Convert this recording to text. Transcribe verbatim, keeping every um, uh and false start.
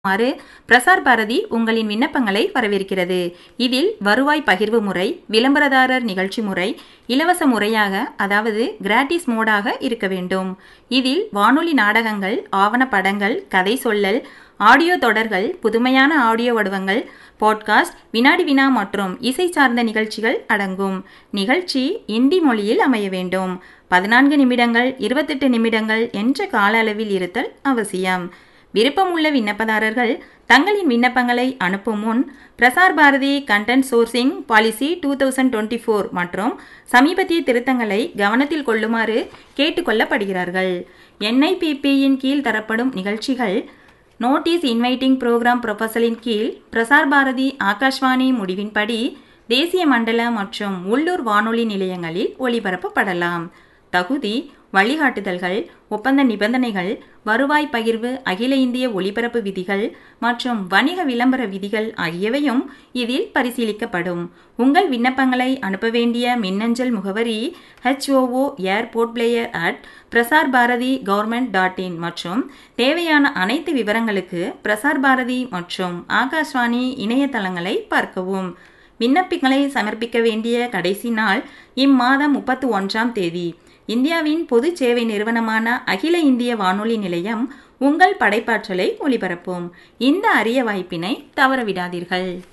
மாறு பிரசார் பாரதி உங்களின் விண்ணப்பங்களை வரவேற்கிறது. இதில் வருவாய் பகிர்வு முறை, விளம்பரதாரர் நிகழ்ச்சி முறை இலவச முறையாக, அதாவது கிராட்டிஸ் மோடாக இருக்க வேண்டும். இதில் வானொலி நாடகங்கள், ஆவணப்படங்கள், கதை சொல்லல், ஆடியோ தொடர்கள், புதுமையான ஆடியோ வடிவங்கள், பாட்காஸ்ட், வினாடி வினா மற்றும் இசை சார்ந்த நிகழ்ச்சிகள் அடங்கும். நிகழ்ச்சி இந்தி மொழியில் அமைய வேண்டும். பதினான்கு நிமிடங்கள், இருபத்தெட்டு நிமிடங்கள் என்ற கால அளவில் இருத்தல் அவசியம். விருப்பமுள்ள விண்ணப்பதாரர்கள் தங்களின் விண்ணப்பங்களை அனுப்பும் முன் Prasar Bharathi content sourcing policy two thousand twenty four மற்றும் சமீபத்திய திருத்தங்களை கவனத்தில் கொள்ளுமாறு கேட்டுக்கொள்ளப்படுகிறார்கள். என் ஐ பி பியின் கீழ் தரப்படும் நிகழ்ச்சிகள் நோட்டீஸ் இன்வைட்டிங் புரோகிராம் ப்ரொபோசலின் கீழ் பிரசார் பாரதி ஆகாஷ்வாணி முடிவின்படி தேசிய மண்டல மற்றும் உள்ளூர் வானொலி நிலையங்களில் ஒளிபரப்பப்படலாம். தகுதி, வழிகாட்டுதல்கள், ஒப்பந்த நிபந்தனைகள், வருவாய் பகிர்வு, அகில இந்திய ஒலிபரப்பு விதிகள் மற்றும் வணிக விளம்பர விதிகள் ஆகியவையும் இதில் பரிசீலிக்கப்படும். உங்கள் விண்ணப்பங்களை அனுப்ப வேண்டிய மின்னஞ்சல் முகவரி H O O airport player at Prasar Bharathi government dot in மற்றும் தேவையான அனைத்து விவரங்களுக்கு பிரசார் பாரதி மற்றும் ஆகாஷ்வாணி இணையதளங்களை பார்க்கவும். விண்ணப்பங்களை சமர்ப்பிக்க வேண்டிய கடைசி நாள் இம்மாதம் முப்பத்தி ஒன்றாம் தேதி. இந்தியாவின் பொது சேவை நிறுவனமான அகில இந்திய வானொலி நிலையம் உங்கள் படைப்பாற்றலை ஒளிபரப்பும். இந்த அரிய வாய்ப்பினை தவறவிடாதீர்கள்.